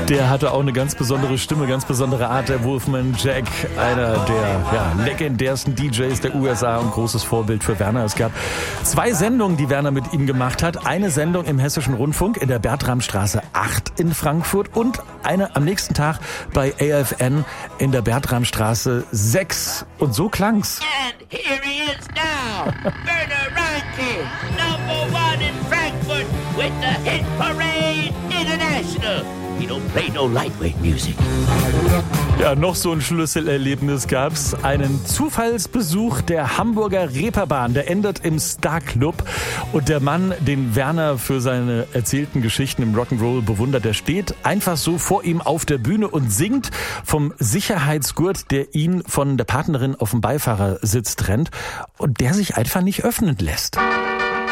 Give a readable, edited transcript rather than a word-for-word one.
Der hatte auch eine ganz besondere Stimme, ganz besondere Art, der Wolfman Jack, einer der legendärsten DJs der USA und großes Vorbild für Werner. Es gab 2 Sendungen, die Werner mit ihm gemacht hat. Eine Sendung im Hessischen Rundfunk in der Bertramstraße 8 in Frankfurt und eine am nächsten Tag bei AFN in der Bertramstraße 6. Und so klang's. And here he is now, Werner Reinke, #1 in Frankfurt with the Hit Parade International. We don't play no lightweight music. Ja, noch so ein Schlüsselerlebnis gab's. Einen Zufallsbesuch der Hamburger Reeperbahn. Der endet im Star Club. Und der Mann, den Werner für seine erzählten Geschichten im Rock'n'Roll bewundert, der steht einfach so vor ihm auf der Bühne und singt vom Sicherheitsgurt, der ihn von der Partnerin auf dem Beifahrersitz trennt und der sich einfach nicht öffnen lässt.